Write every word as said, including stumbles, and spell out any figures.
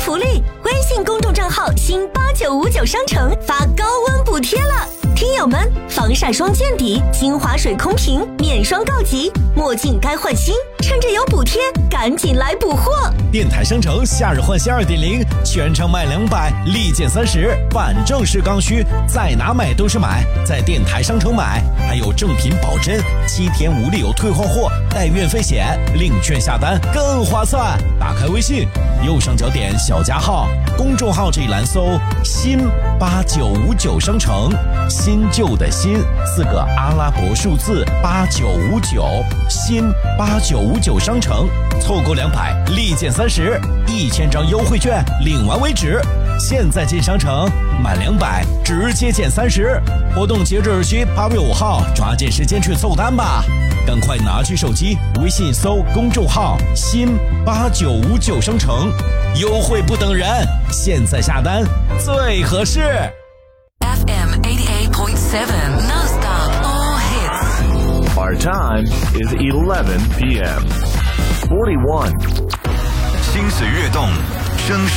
福利，微信公众账号新八九五九商城发高温补贴了。听友们，防晒霜见底，精华水空瓶面霜告急，墨镜该换新，趁着有补贴，赶紧来补货！ 电台商城夏日换新 二点零， 全场卖两百，立减三十，反正是刚需，在哪买都是买，在电台商城买，还有正品保真，七天无理由退换货，带运费险，领券下单更划算。打开微信，右上角点小加号，公众号这一栏搜新八九五九商城，新旧的新四个阿拉伯数字八九五九，新八九五九商城，凑够两百立减三十，一千张优惠券领完为止。现在进商城满两百直接减三十，活动截止日期八月五号，抓紧时间去凑单吧！赶快拿起手机，微信搜公众号新八九五九商城，优惠不等人，现在下单最合适。 F M eighty-eight point seven non-stop all hits. Our time is eleven p m forty-one. 心随悦动，声势